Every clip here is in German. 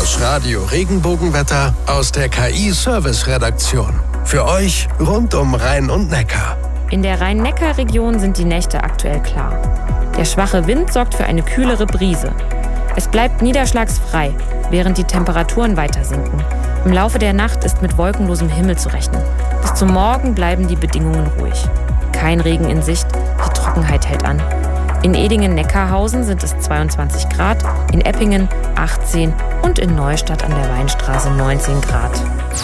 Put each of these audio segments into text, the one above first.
Das Radio Regenbogenwetter aus der KI-Service-Redaktion. Für euch rund um Rhein und Neckar. In der Rhein-Neckar-Region sind die Nächte aktuell klar. Der schwache Wind sorgt für eine kühlere Brise. Es bleibt niederschlagsfrei, während die Temperaturen weiter sinken. Im Laufe der Nacht ist mit wolkenlosem Himmel zu rechnen. Bis zum Morgen bleiben die Bedingungen ruhig. Kein Regen in Sicht, die Trockenheit hält an. In Edingen-Neckarhausen sind es 22 Grad, in Eppingen 18 und in Neustadt an der Weinstraße 19 Grad.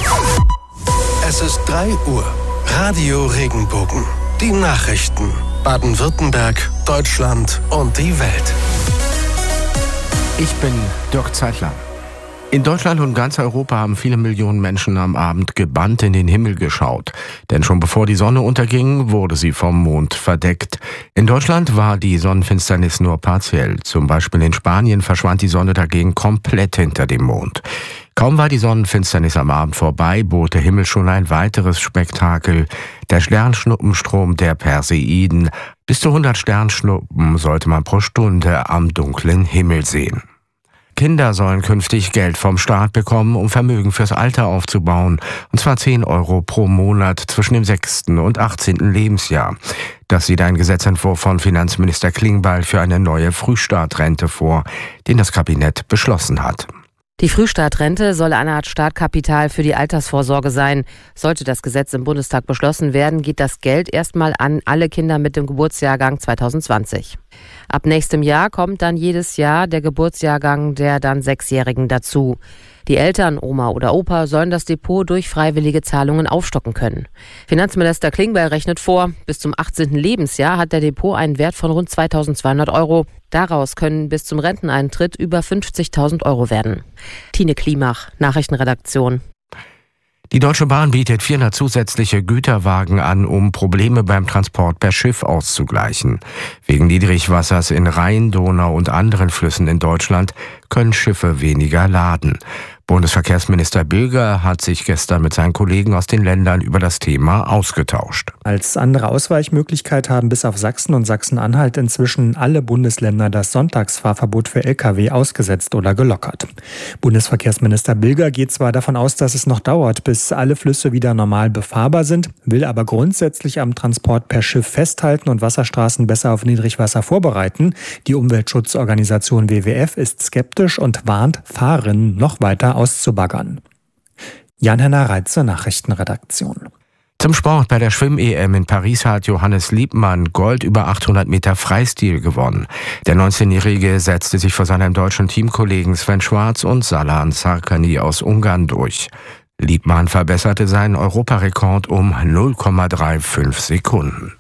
Es ist 3 Uhr. Radio Regenbogen. Die Nachrichten. Baden-Württemberg, Deutschland und die Welt. Ich bin Dirk Zeitler. In Deutschland und ganz Europa haben viele Millionen Menschen am Abend gebannt in den Himmel geschaut. Denn schon bevor die Sonne unterging, wurde sie vom Mond verdeckt. In Deutschland war die Sonnenfinsternis nur partiell. Zum Beispiel in Spanien verschwand die Sonne dagegen komplett hinter dem Mond. Kaum war die Sonnenfinsternis am Abend vorbei, bot der Himmel schon ein weiteres Spektakel. Der Sternschnuppenstrom der Perseiden. Bis zu 100 Sternschnuppen sollte man pro Stunde am dunklen Himmel sehen. Kinder sollen künftig Geld vom Staat bekommen, um Vermögen fürs Alter aufzubauen. Und zwar 10 € pro Monat zwischen dem 6. und 18. Lebensjahr. Das sieht ein Gesetzentwurf von Finanzminister Klingbeil für eine neue Frühstartrente vor, den das Kabinett beschlossen hat. Die Frühstartrente soll eine Art Startkapital für die Altersvorsorge sein. Sollte das Gesetz im Bundestag beschlossen werden, geht das Geld erstmal an alle Kinder mit dem Geburtsjahrgang 2020. Ab nächstem Jahr kommt dann jedes Jahr der Geburtsjahrgang der dann 6-Jährigen dazu. Die Eltern, Oma oder Opa, sollen das Depot durch freiwillige Zahlungen aufstocken können. Finanzminister Klingbeil rechnet vor, bis zum 18. Lebensjahr hat der Depot einen Wert von rund 2.200 €. Daraus können bis zum Renteneintritt über 50.000 € werden. Tine Klimach, Nachrichtenredaktion. Die Deutsche Bahn bietet 400 zusätzliche Güterwagen an, um Probleme beim Transport per Schiff auszugleichen. Wegen Niedrigwassers in Rhein, Donau und anderen Flüssen in Deutschland können Schiffe weniger laden. Bundesverkehrsminister Bilger hat sich gestern mit seinen Kollegen aus den Ländern über das Thema ausgetauscht. Als andere Ausweichmöglichkeit haben bis auf Sachsen und Sachsen-Anhalt inzwischen alle Bundesländer das Sonntagsfahrverbot für Lkw ausgesetzt oder gelockert. Bundesverkehrsminister Bilger geht zwar davon aus, dass es noch dauert, bis alle Flüsse wieder normal befahrbar sind, will aber grundsätzlich am Transport per Schiff festhalten und Wasserstraßen besser auf Niedrigwasser vorbereiten. Die Umweltschutzorganisation WWF ist skeptisch und warnt, Fahrerinnen noch weiter auszubaggern. Jan-Henner Reitze, Nachrichtenredaktion. Zum Sport: Bei der Schwimm-EM in Paris hat Johannes Liebmann Gold über 800 Meter Freistil gewonnen. Der 19-Jährige setzte sich vor seinem deutschen Teamkollegen Sven Schwarz und Salan Sarkany aus Ungarn durch. Liebmann verbesserte seinen Europarekord um 0,35 Sekunden.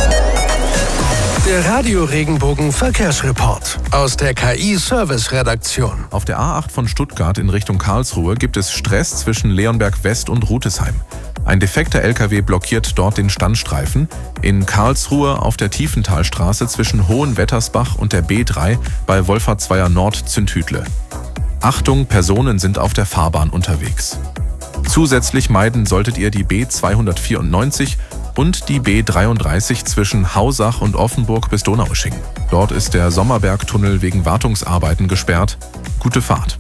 Der Radio Regenbogen Verkehrsreport aus der KI-Service-Redaktion. Auf der A8 von Stuttgart in Richtung Karlsruhe gibt es Stress zwischen Leonberg West und Rutesheim. Ein defekter LKW blockiert dort den Standstreifen. In Karlsruhe auf der Tiefenthalstraße zwischen Hohenwettersbach und der B3 bei Wolfertsweier Nord Zündhütle. Achtung, Personen sind auf der Fahrbahn unterwegs. Zusätzlich meiden solltet ihr die B294 und die B33 zwischen Hausach und Offenburg bis Donaueschingen. Dort ist der Sommerbergtunnel wegen Wartungsarbeiten gesperrt. Gute Fahrt.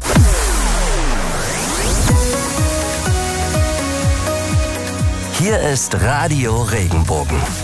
Hier ist Radio Regenbogen.